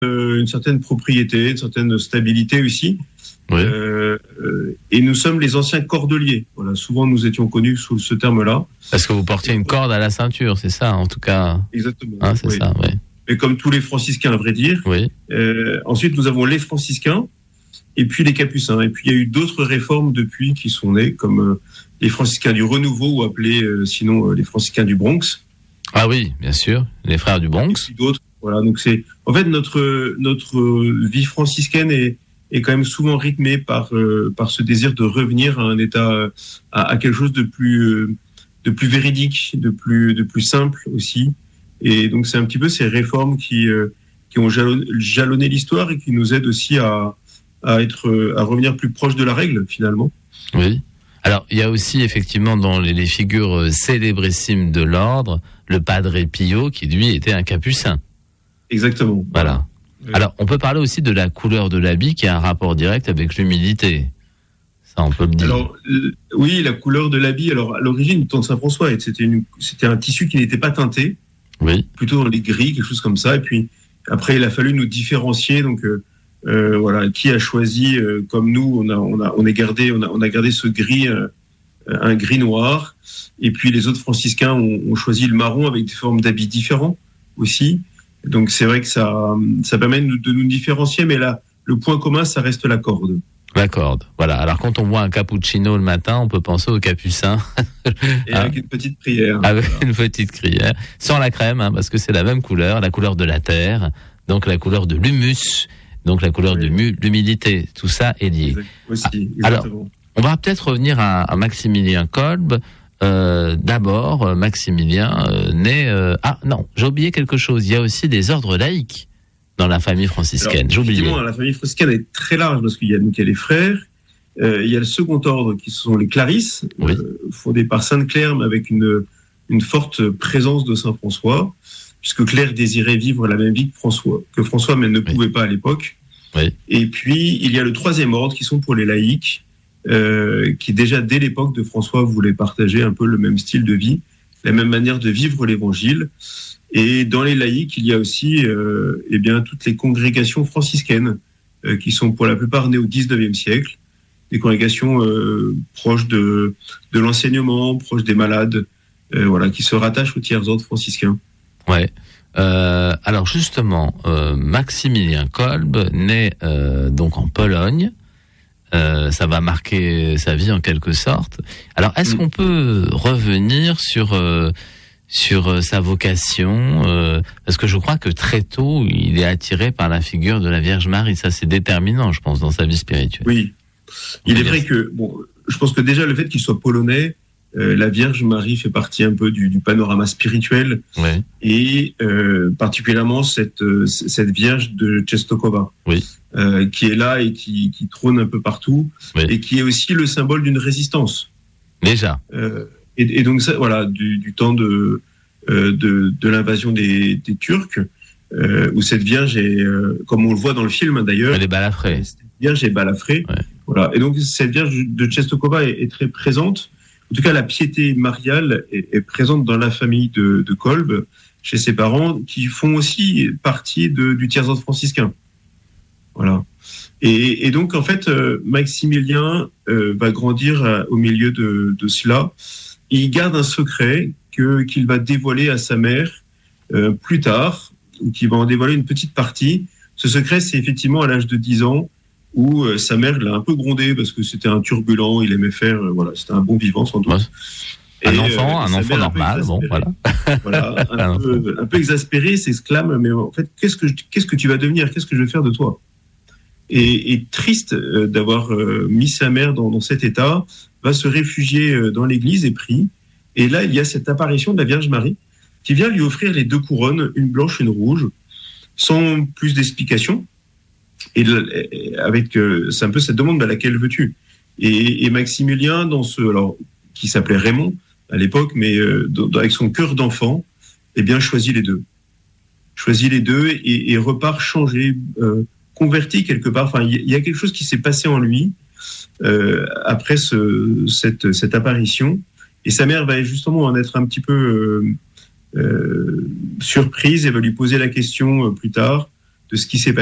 une certaine propriété, une certaine stabilité aussi. Oui. Et nous sommes les anciens cordeliers. Voilà, souvent nous étions connus sous ce terme-là. Parce que vous portiez une corde à la ceinture, c'est ça, en tout cas. Exactement. Hein, c'est ça, oui. Et comme tous les franciscains, à vrai dire. Oui. Ensuite, nous avons les franciscains et puis les capucins. Et puis il y a eu d'autres réformes depuis qui sont nées, comme les franciscains du Renouveau, ou appelés sinon les franciscains du Bronx. Ah oui, bien sûr, les frères du Bronx. Et puis d'autres. Voilà, donc c'est en fait notre vie franciscaine est quand même souvent rythmée par ce désir de revenir à un état, à quelque chose de plus véridique, de plus simple aussi. Et donc c'est un petit peu ces réformes qui ont jalonné l'histoire et qui nous aident aussi à revenir plus proche de la règle finalement. Oui. Alors il y a aussi effectivement dans les figures célébrissimes de l'ordre le Padre Pio qui lui était un capucin. Exactement. Voilà. Alors, on peut parler aussi de la couleur de l'habit qui a un rapport direct avec l'humilité. Ça, on peut le dire. Alors, oui, la couleur de l'habit. Alors, à l'origine du temps de Saint-François, c'était un tissu qui n'était pas teinté. Oui. Plutôt dans les gris, quelque chose comme ça. Et puis, après, il a fallu nous différencier. Donc, voilà, qui a choisi, comme nous, on a gardé ce gris, un gris noir. Et puis, les autres franciscains ont choisi le marron avec des formes d'habits différents aussi. Donc c'est vrai que ça permet de nous différencier, mais là, le point commun, ça reste la corde. La corde, voilà. Alors quand on boit un cappuccino le matin, on peut penser au capucin. Et avec une petite prière. Avec une petite prière. Sans la crème, parce que c'est la même couleur, la couleur de la terre, donc la couleur de l'humus, donc la couleur de l'humilité. Tout ça est lié. Exactement. Alors, on va peut-être revenir à Maximilien Kolbe. D'abord, Maximilien naît... Ah non, j'ai oublié quelque chose. Il y a aussi des ordres laïques dans la famille franciscaine. J'ai oublié. Effectivement, la famille franciscaine est très large parce qu'il y a les frères. Il y a le second ordre qui sont les Clarisses, oui. Fondés par Sainte Claire, mais avec une forte présence de Saint François, puisque Claire désirait vivre la même vie que François, mais ne pouvait pas à l'époque. Oui. Et puis, il y a le troisième ordre qui sont pour les laïcs, qui déjà dès l'époque de François voulait partager un peu le même style de vie, la même manière de vivre l'évangile. Et dans les laïcs, il y a aussi toutes les congrégations franciscaines qui sont pour la plupart nées au XIXe siècle, des congrégations proches de l'enseignement, proches des malades, qui se rattachent au tiers ordre franciscain. Ouais. Alors justement, Maximilien Kolbe naît donc en Pologne. Ça va marquer sa vie en quelque sorte. Alors, est-ce qu'on peut revenir sur sa vocation, parce que je crois que très tôt, il est attiré par la figure de la Vierge Marie. Ça, c'est déterminant, je pense, dans sa vie spirituelle. Oui. Il est vrai que, je pense que déjà le fait qu'il soit polonais, la Vierge Marie fait partie un peu du panorama spirituel. Oui. Et particulièrement cette Vierge de Częstochowa. Oui. Qui est là et qui trône un peu partout, oui. Et qui est aussi le symbole d'une résistance. Déjà. Et donc ça, voilà, du temps de l'invasion des Turcs, où cette Vierge est, comme on le voit dans le film d'ailleurs, elle est balafrée. Cette Vierge est balafrée. Ouais. Voilà. Et donc cette Vierge de Częstochowa est très présente. En tout cas, la piété mariale est présente dans la famille de Kolbe, chez ses parents, qui font aussi partie du tiers ordre franciscain. Voilà. Et donc, en fait, Maximilien va grandir au milieu de cela. Il garde un secret qu'il va dévoiler à sa mère plus tard, ou qu'il va en dévoiler une petite partie. Ce secret, c'est effectivement à l'âge de 10 ans, où sa mère l'a un peu grondé parce que c'était un turbulent, il aimait faire... c'était un bon vivant, sans doute. Ouais. Un enfant normal, bon, voilà. Voilà, un peu exaspéré, s'exclame, mais en fait, qu'est-ce que tu vas devenir? Qu'est-ce que je vais faire de toi? Et triste d'avoir mis sa mère dans cet état, va se réfugier dans l'église et prie. Et là, il y a cette apparition de la Vierge Marie qui vient lui offrir les 2 couronnes, une blanche, une rouge, sans plus d'explication. Et avec, c'est un peu cette demande, laquelle veux-tu? Et Maximilien, qui s'appelait Raymond à l'époque, mais avec son cœur d'enfant, choisit les deux. Choisit les deux et repart changé, converti quelque part. Enfin, il y a quelque chose qui s'est passé en lui après cette apparition. Et sa mère va justement en être un petit peu surprise et va lui poser la question plus tard ce qui s'est